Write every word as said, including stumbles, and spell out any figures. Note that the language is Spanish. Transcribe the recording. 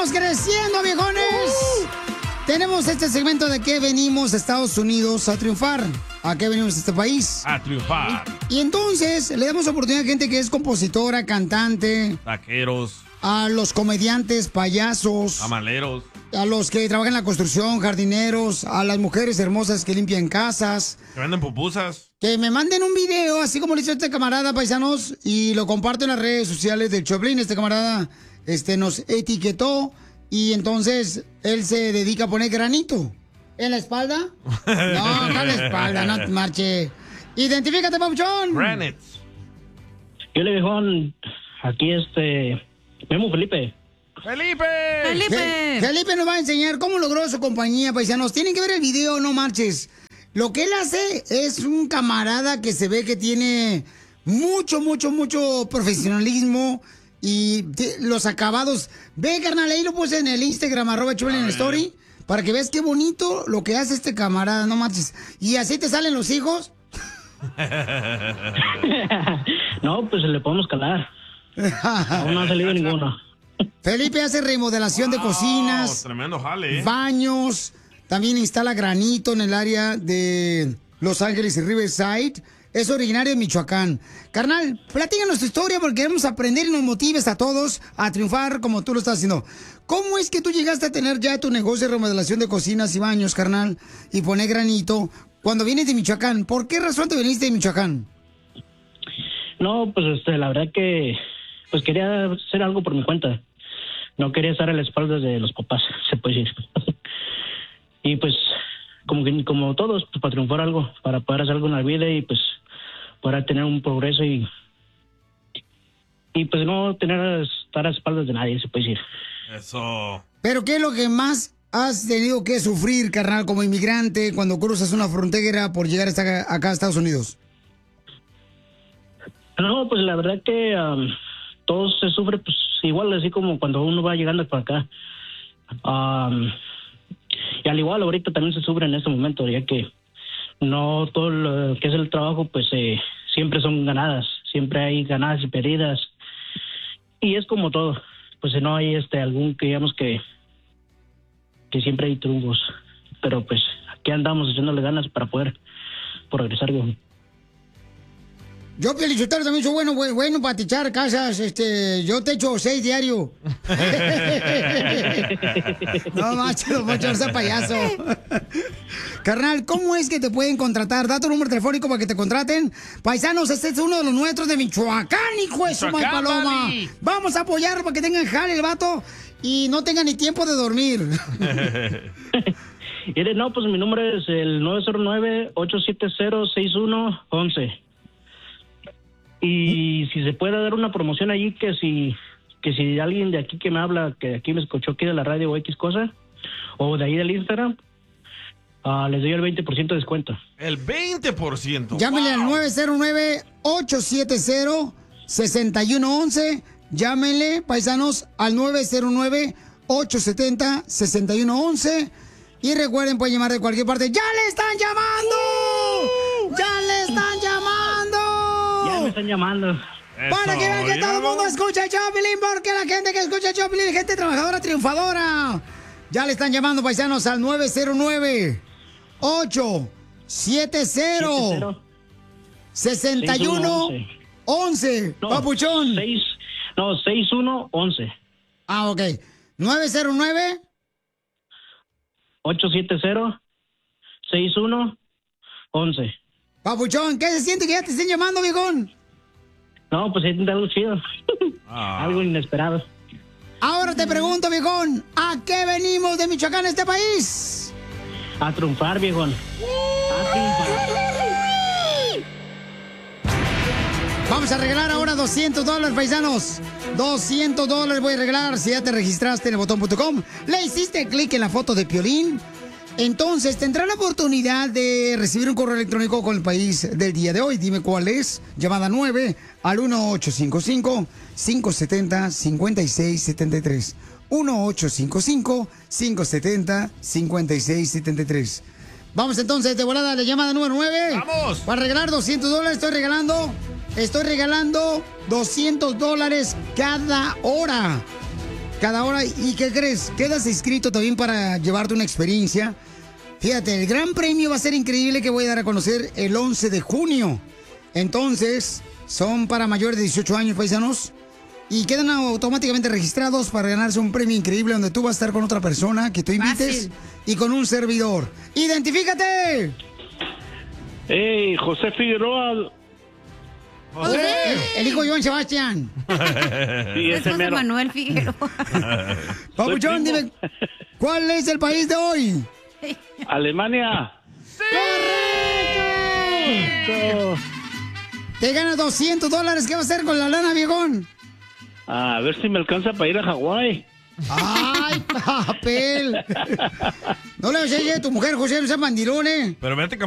¡Estamos creciendo, viejones! Uh-huh. Tenemos este segmento de que venimos a Estados Unidos a triunfar. ¿A qué venimos a este país? A triunfar. Y, y entonces le damos oportunidad a gente que es compositora, cantante. Taqueros. A los comediantes, payasos. Amaleros. A los que trabajan en la construcción, jardineros. A las mujeres hermosas que limpian casas. Que venden pupusas. Que me manden un video, así como le hizo este camarada, paisanos. Y lo comparto en las redes sociales del Choplin. Este camarada este, nos etiquetó. Y entonces él se dedica a poner granito. ¿En la espalda? No, no en la espalda, no marche. Identifícate, papuchón. Granite. Yo le dijo aquí este... Memo Felipe. ¡Felipe! ¡Felipe! Felipe nos va a enseñar cómo logró su compañía, paisanos. Tienen que ver el video, no marches. Lo que él hace es un camarada que se ve que tiene mucho, mucho, mucho profesionalismo y los acabados. Ve, carnal, ahí lo puse en el Instagram, arroba Choplin en Story, para que veas qué bonito lo que hace este camarada, no marches. ¿Y así te salen los hijos? No, pues le podemos calar. Aún no ha salido ninguno. Felipe hace remodelación wow, de cocinas, tremendo jale, ¿eh? Baños, también instala granito en el área de Los Ángeles y Riverside. Es originario de Michoacán. Carnal, platícanos tu historia porque queremos aprender y nos motives a todos a triunfar como tú lo estás haciendo. ¿Cómo es que tú llegaste a tener ya tu negocio de remodelación de cocinas y baños, carnal, y poner granito cuando vienes de Michoacán? ¿Por qué razón te viniste de Michoacán? No, pues este, la verdad que pues quería hacer algo por mi cuenta. No quería estar a la espalda de los papás, se puede decir. Y pues, como que como todos, pues para triunfar algo, para poder hacer algo en la vida y pues para tener un progreso y y pues no tener estar a espaldas de nadie, se puede decir. Eso. Pero ¿qué es lo que más has tenido que sufrir, carnal, como inmigrante cuando cruzas una frontera por llegar hasta acá a Estados Unidos? No, pues la verdad que um, todo se sufre pues igual, así como cuando uno va llegando para acá. Um, y al igual ahorita también se sufre en este momento, ya que no todo lo que es el trabajo pues eh, siempre son ganadas, siempre hay ganadas y perdidas. Y es como todo, pues no hay este algún que digamos que que siempre hay triunfos, pero pues aquí andamos echándole ganas para poder progresar, güey. Yo, Pielichotero, también soy bueno, bueno, bueno para techar casas. Este, yo techo seis diario. No, macho, no, macho, no sea payaso. Carnal, ¿cómo es que te pueden contratar? Da tu número telefónico para que te contraten. Paisanos, este es uno de los nuestros de Michoacán, hijo de su mal paloma. Mami. Vamos a apoyarlo para que tengan jale el vato y no tengan ni tiempo de dormir. No, pues mi número es el nueve cero nueve, ocho siete cero, seis uno uno uno. Y si se puede dar una promoción allí, que si que si alguien de aquí que me habla, que aquí me escuchó aquí de la radio o X cosa, o de ahí del Instagram, uh, les doy el veinte por ciento de descuento. El veinte por ciento. Llámenle wow. al nueve cero nueve, ocho siete cero, seis uno uno uno. Llámenle, paisanos, al nueve cero nueve, ocho siete cero, seis uno uno uno. Y recuerden, pueden llamar de cualquier parte. ¡Ya le están llamando! Uh, ¡Ya le están llamando! Ya me están llamando. Eso, para que vean que todo el mundo escucha Choplin, porque la gente que escucha Choplin es gente trabajadora, triunfadora. Ya le están llamando, paisanos, al nueve cero nueve, ocho siete cero, seis uno uno uno. No, papuchón. seis, no, seis uno uno uno. Ah, ok. nueve cero nueve, ocho siete cero, seis uno uno uno. Papuchón, ¿qué se siente que ya te estén llamando, viejón? No, pues es algo chido. Ah. Algo inesperado. Ahora te pregunto, viejón, ¿a qué venimos de Michoacán, este país? A triunfar, viejón. A triunfar. Vamos a regalar ahora doscientos dólares, paisanos. doscientos dólares voy a regalar si ya te registraste en el botón punto com. Le hiciste clic en la foto de Piolín. Entonces tendrá la oportunidad de recibir un correo electrónico con el país del día de hoy. Dime cuál es. Llamada nueve al uno ocho cinco cinco, cinco siete cero, cinco seis siete tres. uno ocho cinco cinco, cinco siete cero, cinco seis siete tres. Vamos entonces de volada a la llamada número nueve. ¡Vamos! Para regalar doscientos dólares estoy regalando, estoy regalando doscientos dólares cada hora. cada hora. ¿Y qué crees? Quedas inscrito también para llevarte una experiencia. Fíjate, el gran premio va a ser increíble que voy a dar a conocer el once de junio. Entonces, son para mayores de dieciocho años, paisanos. Y quedan automáticamente registrados para ganarse un premio increíble donde tú vas a estar con otra persona que tú invites. Fácil. Y con un servidor. ¡Identifícate! ¡Hey, José Figueroa! José. El, el hijo de Joan Sebastián. Sí, ese es José Manuel Figueroa. Papuchón, dime, ¿cuál es el país de hoy? Alemania. ¡Sí! ¡Correcto! Te ganas doscientos dólares. ¿Qué va a hacer con la lana, viejón? A ver si me alcanza para ir a Hawái. ¡Ay, papel! No le llegue a tu mujer, José, no seas mandilón, ¿eh? Pero vete